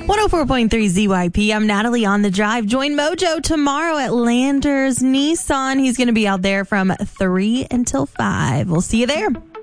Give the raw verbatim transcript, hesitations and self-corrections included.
one oh four point three Z Y P. I'm Natalie on the drive. Join Mojo tomorrow at Landers Nissan. He's going to be out there from three until five. We'll see you there.